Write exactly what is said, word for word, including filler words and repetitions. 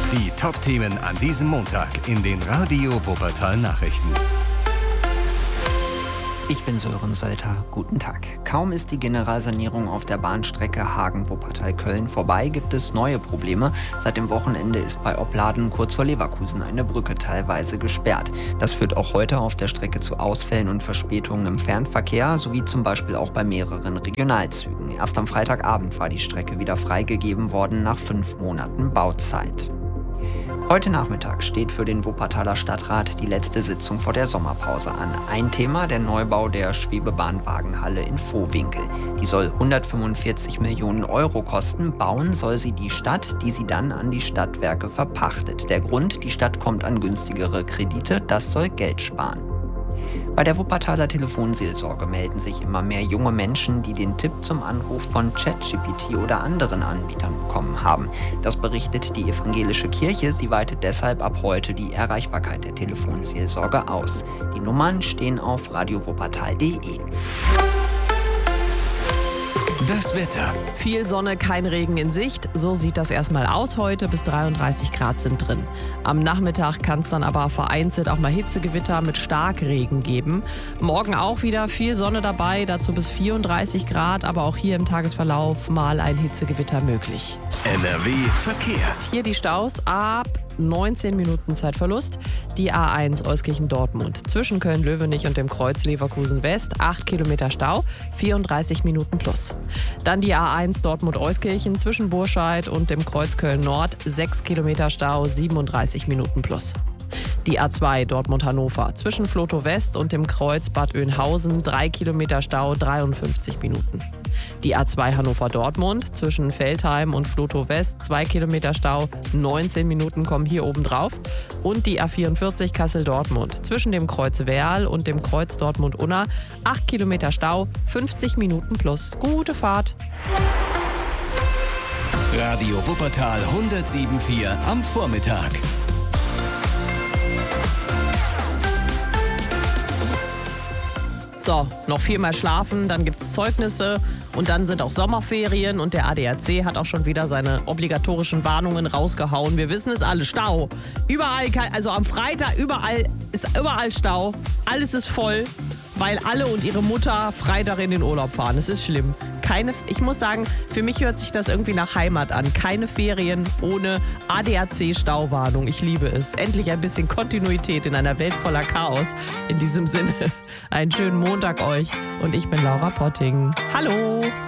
Die Top-Themen an diesem Montag in den Radio Wuppertal Nachrichten. Ich bin Sören Sölter. Guten Tag. Kaum ist die Generalsanierung auf der Bahnstrecke Hagen-Wuppertal-Köln vorbei, gibt es neue Probleme. Seit dem Wochenende ist bei Opladen kurz vor Leverkusen eine Brücke teilweise gesperrt. Das führt auch heute auf der Strecke zu Ausfällen und Verspätungen im Fernverkehr, sowie zum Beispiel auch bei mehreren Regionalzügen. Erst am Freitagabend war die Strecke wieder freigegeben worden nach fünf Monaten Bauzeit. Heute Nachmittag steht für den Wuppertaler Stadtrat die letzte Sitzung vor der Sommerpause an. Ein Thema: der Neubau der Schwebebahnwagenhalle in Vohwinkel. Die soll hundertfünfundvierzig Millionen Euro kosten. Bauen soll sie die Stadt, die sie dann an die Stadtwerke verpachtet. Der Grund: die Stadt kommt an günstigere Kredite. Das soll Geld sparen. Bei der Wuppertaler Telefonseelsorge melden sich immer mehr junge Menschen, die den Tipp zum Anruf von ChatGPT oder anderen Anbietern bekommen haben. Das berichtet die evangelische Kirche. Sie weitet deshalb ab heute die Erreichbarkeit der Telefonseelsorge aus. Die Nummern stehen auf radiowuppertal punkt de. Das Wetter. Viel Sonne, kein Regen in Sicht. So sieht das erstmal aus heute. Bis dreiunddreißig Grad sind drin. Am Nachmittag kann es dann aber vereinzelt auch mal Hitzegewitter mit Starkregen geben. Morgen auch wieder viel Sonne dabei, dazu bis vierunddreißig Grad. Aber auch hier im Tagesverlauf mal ein Hitzegewitter möglich. N R W Verkehr. Hier die Staus ab neunzehn Minuten Zeitverlust. Die A eins Euskirchen-Dortmund zwischen Köln-Löwenich und dem Kreuz Leverkusen West, acht Kilometer Stau, vierunddreißig Minuten plus. Dann die A eins Dortmund-Euskirchen zwischen Burscheid und dem Kreuz Köln-Nord, sechs Kilometer Stau, siebenunddreißig Minuten plus. Die A zwei Dortmund-Hannover zwischen Flotow West und dem Kreuz Bad Oeynhausen, drei Kilometer Stau, dreiundfünfzig Minuten. Die A zwei Hannover-Dortmund zwischen Veltheim und Flotow West, zwei Kilometer Stau, neunzehn Minuten kommen hier oben drauf. Und die A vierundvierzig Kassel-Dortmund zwischen dem Kreuz Werl und dem Kreuz Dortmund-Unna, acht Kilometer Stau, fünfzig Minuten plus. Gute Fahrt! Radio Wuppertal hundertsieben Komma vier am Vormittag. So, noch viermal schlafen, dann gibt's Zeugnisse und dann sind auch Sommerferien und der A D A C hat auch schon wieder seine obligatorischen Warnungen rausgehauen. Wir wissen es alle, Stau. Überall, also am Freitag, überall ist überall Stau. Alles ist voll, weil alle und ihre Mutter Freitag in den Urlaub fahren. Es ist schlimm. Keine, ich muss sagen, für mich hört sich das irgendwie nach Heimat an. Keine Ferien ohne A D A C-Stauwarnung. Ich liebe es. Endlich ein bisschen Kontinuität in einer Welt voller Chaos. In diesem Sinne, einen schönen Montag euch. Und ich bin Laura Potting. Hallo!